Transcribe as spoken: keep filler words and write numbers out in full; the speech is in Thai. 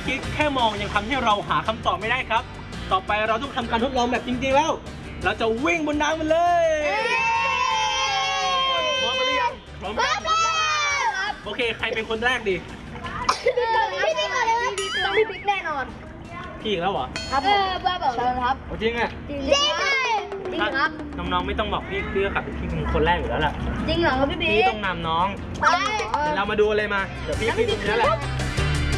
กิ๊กแค่มองยังทำให้เราหาคำตอบไม่ได้ครับต่อไปเราต้องทำการทดลองแบบจริงๆแล้วเราจะวิ่งบนน้ำมันเลยพร้อมหรือยังพร้อมแล้วโอเคใครเป็นคนแรกดีพี่บิ๊กก่อนเลยครับต้องพี่บิ๊กแน่นอนพี่อีกแล้วเหรอครับผมบ้าบอกเชิญครับจริงอ่ะจริงจริงจริงครับน้องๆไม่ต้องบอกพี่พี่ก็ขับพี่เป็นคนแรกอยู่แล้วแหละจริงเหรอครับพี่บิ๊กพี่ต้องนำน้องเดี๋ยวเรามาดูเลยมาเดี๋ยวพี่พี่ตรงนี้แหละ